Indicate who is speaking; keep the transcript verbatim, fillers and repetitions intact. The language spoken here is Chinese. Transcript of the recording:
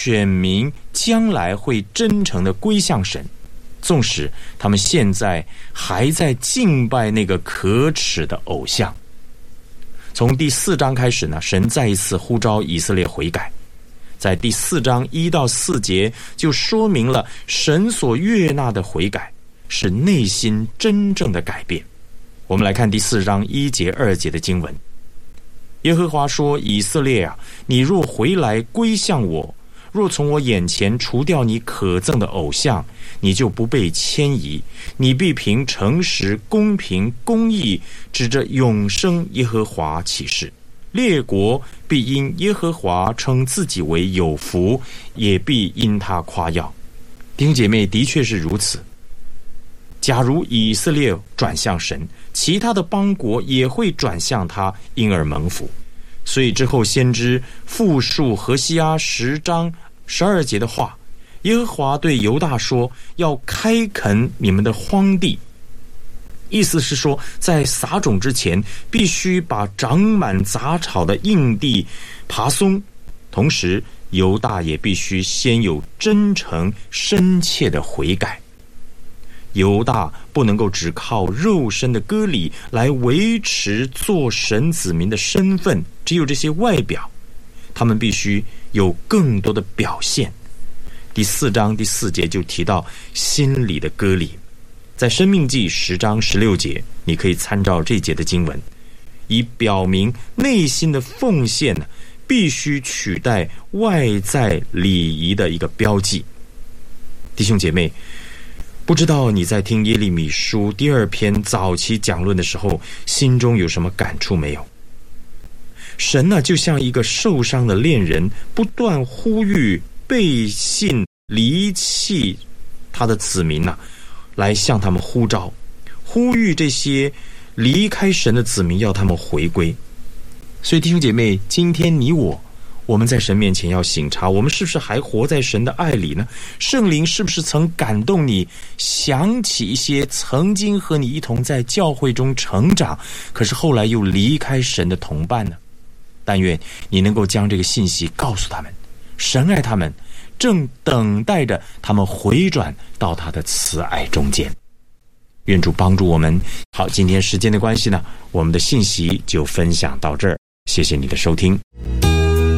Speaker 1: 选民将来会真诚的归向神，纵使他们现在还在敬拜那个可耻的偶像。从第四章开始呢，神再一次呼召以色列悔改。在第四章一到四节就说明了神所悦纳的悔改是内心真正的改变。我们来看第四章一节二节的经文。耶和华说，以色列啊，你若回来归向我，若从我眼前除掉你可憎的偶像，你就不被迁移，你必凭诚实、公平、公义指着永生耶和华起誓。列国必因耶和华称自己为有福，也必因他夸耀。弟兄姐妹，的确是如此。假如以色列转向神，其他的邦国也会转向他，因而蒙福。所以之后先知复述何西阿十章十二节的话，耶和华对犹大说，要开垦你们的荒地。意思是说，在撒种之前必须把长满杂草的硬地爬松，同时犹大也必须先有真诚深切的悔改。犹大不能够只靠肉身的割礼来维持做神子民的身份，只有这些外表，他们必须有更多的表现。第四章第四节就提到心里的割礼，在申命记十章十六节，你可以参照这节的经文，以表明内心的奉献必须取代外在礼仪的一个标记。弟兄姐妹，不知道你在听耶利米书第二篇早期讲论的时候，心中有什么感触没有？神呢、啊，就像一个受伤的恋人，不断呼吁背信离弃他的子民啊，来向他们呼召，呼吁这些离开神的子民要他们回归。所以弟兄姐妹，今天你我我们在神面前要省察，我们是不是还活在神的爱里呢？圣灵是不是曾感动你，想起一些曾经和你一同在教会中成长，可是后来又离开神的同伴呢？但愿你能够将这个信息告诉他们，神爱他们，正等待着他们回转到他的慈爱中间。愿主帮助我们。好，今天时间的关系呢，我们的信息就分享到这儿，谢谢你的收听。